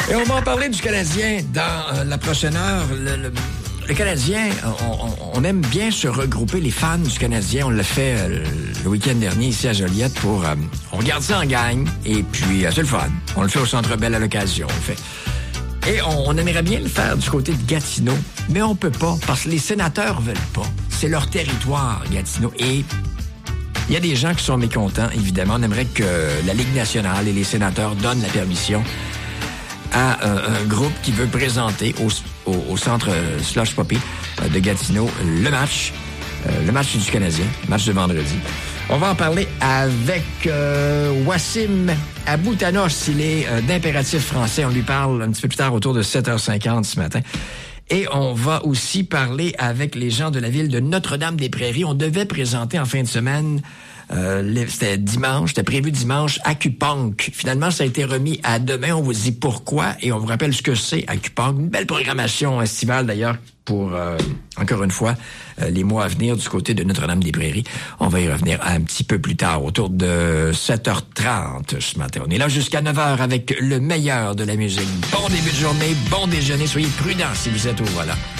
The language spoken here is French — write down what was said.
Et on va en parler du Canadien dans la prochaine heure. Le Canadien, on aime bien se regrouper, les fans du Canadien. On l'a fait le week-end dernier ici à Joliette pour... on regarde ça en gang et puis c'est le fun. On le fait au Centre Bell à l'occasion. On le fait. Et on aimerait bien le faire du côté de Gatineau, mais on peut pas parce que les sénateurs veulent pas. C'est leur territoire, Gatineau. Et il y a des gens qui sont mécontents, évidemment. On aimerait que la Ligue nationale et les sénateurs donnent la permission à un groupe qui veut présenter au centre Slush Poppy de Gatineau le match du Canadien, le match de vendredi. On va en parler avec Wassim Aboutanos. Il est d'Impératif français. On lui parle un petit peu plus tard, autour de 7h50 ce matin. Et on va aussi parler avec les gens de la ville de Notre-Dame-des-Prairies. On devait présenter en fin de semaine, c'était prévu dimanche, Acupunk. Finalement, ça a été remis à demain. On vous dit pourquoi et on vous rappelle ce que c'est Acupunk. Une belle programmation estivale d'ailleurs pour, encore une fois, les mois à venir du côté de Notre-Dame-des-Prairies. On va y revenir un petit peu plus tard, autour de 7h30 ce matin. On est là jusqu'à 9h avec le meilleur de la musique. Bon début de journée, bon déjeuner. Soyez prudents si vous êtes au volant.